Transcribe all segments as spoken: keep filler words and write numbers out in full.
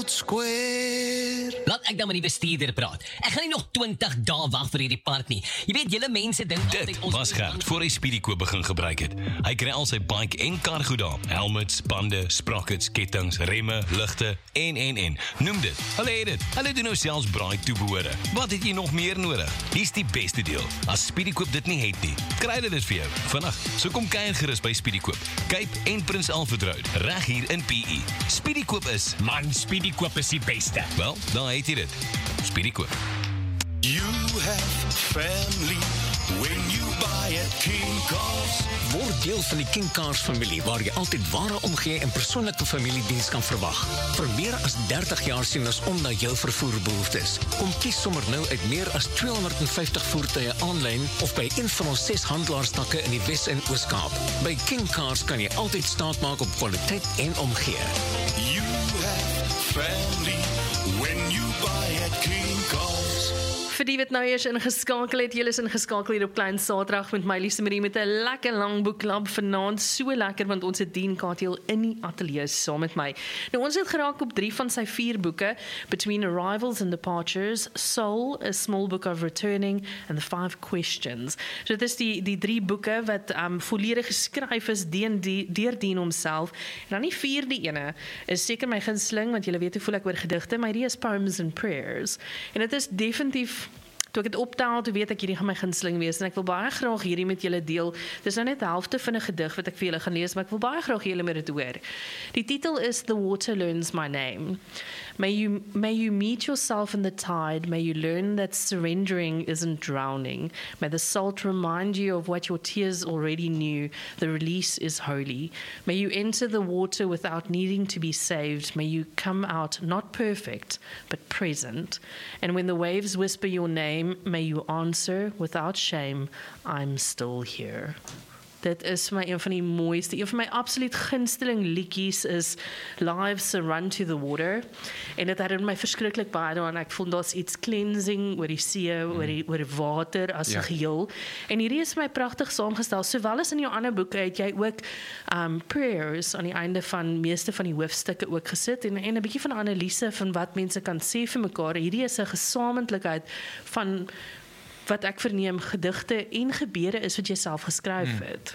Square. Laat ek dan met die bestuurder praat. Ek gaan nie nog twintig dae wag vir hierdie park nie. Jy weet, julle mense dink Dit was Gert voor hy Speedykoop begin gebruik het. Hy kry al sy bike en kar goed daar. Helmets, bande, sprockets, kettings, remme, ligte en en en. Noem dit. Hulle het dit. Hulle doen nou selfs braai toebehore. Wat het jy nog meer nodig? Hier's die beste deel. As Speedykoop dit nie het nie, kry hulle dit vir jou. Vandag, so kom kuier gerus by Speedykoop. Cape en Prins Alfred Road, reg hier in P E. Speedykoop is Man, Speedykoop is die beste. Wel, dan het jy dit. Speedykoop. You have family when you buy at King Cars. Word deel van die King Cars familie, waar jy altyd ware omgee en persoonlike familiediens kan verwag. Vir meer as dertig jaar sien ons om na jou vervoerbehoeftes. Kom kies sommer nou uit meer as tweehonderdvyftig voertuie aanlyn of by een van ons ses handelaarstakke in die Wes- en Oos-Kaap. By King Cars kan jy altyd staat maak op kwaliteit en omgee. You have family when you buy at King Cars. Vir die wat nou eers ingeskakel het, julle is ingeskakel hier op Klein Saterdag met my Lise Marie met 'n lekker lang boekklub vanaand, so lekker want ons het Dean Katiel in die ateljee saam met my. Nou ons het geraak op drie van sy vier boeke, Between Arrivals and Departures, Soul, A Small Book of Returning and The Five Questions. So dit is die die drie boeke wat um, volledig geskryf is deur Dean homself. En dan die vierde ene is seker my gunsteling, want julle weet hoe voel ek oor gedigte, maar hierdie is Poems and Prayers. En dit is definitief toe ek het optel, toe weet ek hierdie gaan my gunsteling wees en ek wil baie graag hierdie met julle deel. Dis nou net die helfte van 'n gedig wat ek vir julle gaan lees, maar ek wil baie graag julle met dit hoor. Die titel is The Water Learns My Name. May you, may you meet yourself in the tide. May you learn that surrendering isn't drowning. May the salt remind you of what your tears already knew. The release is holy. May you enter the water without needing to be saved. May you come out not perfect, but present. And when the waves whisper your name, may you answer without shame, I'm still here. Dit is my een van die mooiste, een van my absoluut gunsteling liedjies is Lives Run to the Water. En dit herinner my verskriklik baie daaraan. Ek voel daar's iets cleansing oor die see, mm. oor die oor water as 'n ja. geheel. En hierdie is my pragtig saamgestel. Sowel as in jou ander boeke het jy ook um prayers aan die einde van meeste van die hoofstukke ook gesit en en 'n bietjie van 'n analise van wat mense kan sê vir mekaar. Hierdie is 'n gesamentlikheid van wat ek verneem gedigte en gebede is wat jy self geskryf hmm. het.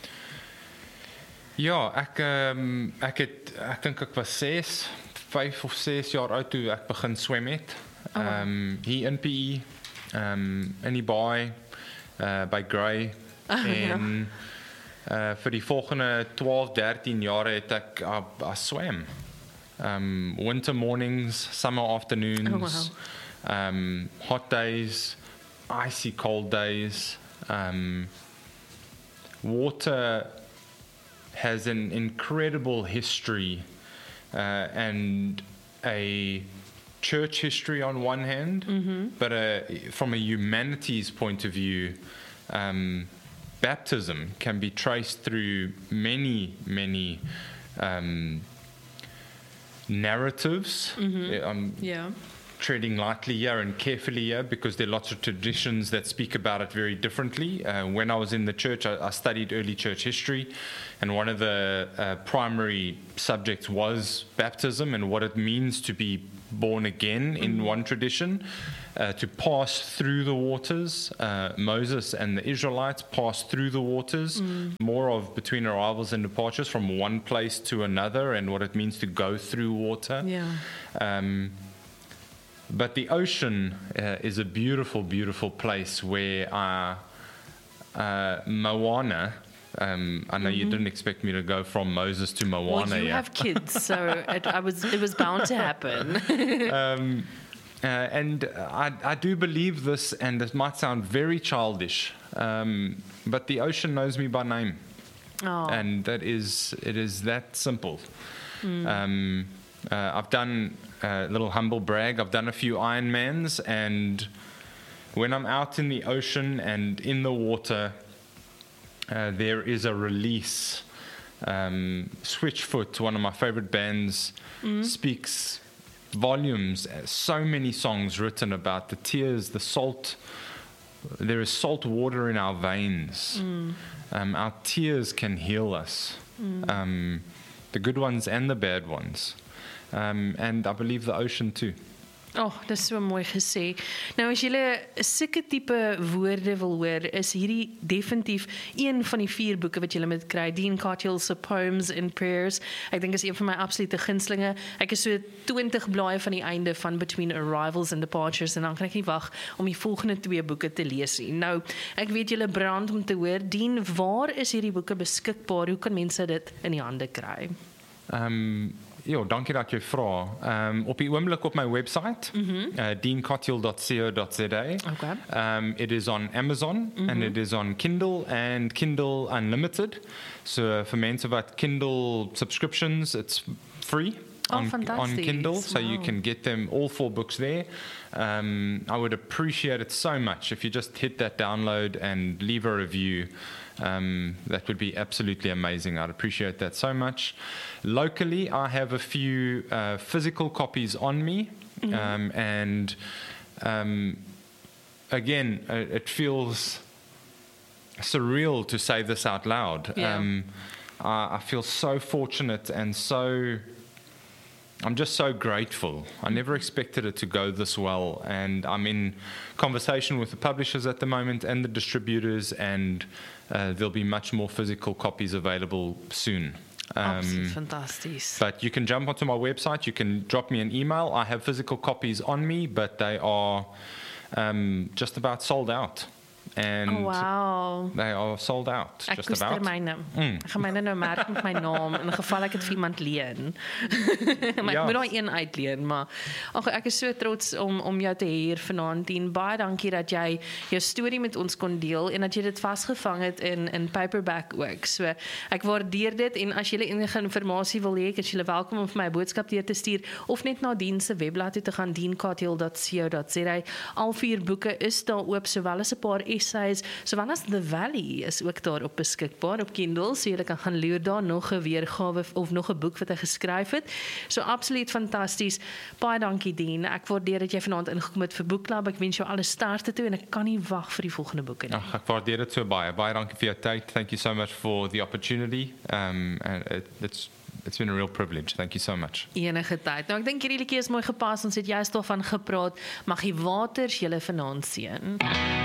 Ja, ek um, ek het ek dink ek was ses, vyf of ses jaar oud toe ek begin swem het. Ehm oh. um, hier in P E, ehm um, in die baai uh, by Grey oh, en ja. uh, vir die volgende twaalf, dertien jare het ek uh, uh, swem. Um, winter mornings, summer afternoons, oh, wow. um, hot days, icy cold days. Um, water has an incredible history uh, and a church history on one hand, mm-hmm. but a, from a humanities point of view, um, baptism can be traced through many, many um, narratives. Mm-hmm. Um, yeah. Treading lightly here and carefully here because there are lots of traditions that speak about it very differently. Uh, when I was in the church, I, I studied early church history, and one of the uh, primary subjects was baptism and what it means to be born again in mm-hmm. one tradition, uh, to pass through the waters. Uh, Moses and the Israelites passed through the waters, mm. more of between arrivals and departures from one place to another and what it means to go through water. Yeah. Um, But the ocean uh, is a beautiful, beautiful place where uh, uh, Moana, um, I know mm-hmm. you didn't expect me to go from Moses to Moana. Well, you yeah. have kids, so it, I was, it was bound to happen. um, uh, and I, I do believe this, and it might sound very childish, um, but the ocean knows me by name. Oh. And that is, it is that simple. Mm. Um, uh, I've done... A uh, little humble brag, I've done a few Ironmans, and when I'm out in the ocean and in the water, uh, there is a release. Um, Switchfoot, one of my favorite bands, mm. speaks volumes. So many songs written about the tears, the salt. There is salt water in our veins. Mm. Um, our tears can heal us, mm. um, the good ones and the bad ones. um, and I believe the ocean too. Oh, dis so mooi gesê. Nou as julle sulke tipe woorde wil hoor, is hierdie definitief een van die vier boeke wat julle moet kry. Dean Carthill se Poems and Prayers. Ek dink is een van my absolute gunstelinge. Ek is so twintig blaaie van die einde van Between Arrivals and Departures en dan kan ek nie wag om die volgende twee boeke te lees nie. Nou, ek weet julle brand om te hoor. Dean, waar is hierdie boeke beskikbaar? Hoe kan mense dit in die hande kry? Um, Ja, dankie dat jy vra. Um, op die oomblik op my website, mm-hmm. uh, dean carthill dot co dot za. Okay. Um, it is on Amazon, mm-hmm. and it is on Kindle and Kindle Unlimited. So for mense wat Kindle subscriptions, it's free. Oh, on, on Kindle, so wow. you can get them, all four books there. Um, I would appreciate it so much if you just hit that download and leave a review. Um, that would be absolutely amazing. I'd appreciate that so much. Locally, I have a few uh, physical copies on me, mm-hmm. um, and um, again, it feels surreal to say this out loud. Yeah. Um, I, I feel so fortunate and so I'm just so grateful. I never expected it to go this well, and I'm in conversation with the publishers at the moment and the distributors, and uh, there'll be much more physical copies available soon. Absoluut fantasties. But you can jump onto my website, you can drop me an email. I have physical copies on me, but they are um, just about sold out. And oh, wow. They are sold out. Ek just about. myne. Mm. Ek gaan myne nou merk met my naam in geval ek dit vir iemand leen. maar Ja. ek moet daai een uitleen, maar ag ek is so trots om om jou te hê hier vanaand en baie dankie dat jy jou storie met ons kon deel en dat jy dit vasgevang het in in paperback ook. So ek waardeer dit en as jy enige inligting wil hê, is jy welkom om vir my 'n boodskap deur te stuur of net na Dean se webblad toe te gaan dean carthill dot co dot za. Al vier boeke is daar oop sowel as 'n paar essays, sowel as The Valley is ook daar op beskikbaar op Kindle, so jy kan gaan loer daar nog 'n weergawe of nog 'n boek wat hy geskryf het. So absoluut fantasties. Baie dankie Dean. Ek waardeer dat jy vanaand ingekom het vir boekklub. Ek wens jou alle sterkte toe en ek kan nie wag vir die volgende boeke nie. Ag, ek waardeer dit so baie. Baie dankie vir jou tyd. Thank you so much for the opportunity. Um, and it, it's it's been a real privilege. Thank you so much. Enige tyd. Nou ek dink hierdie liedjie is mooi gepas. Ons het juist daarvan gepraat. Mag die waters julle vanaand seën.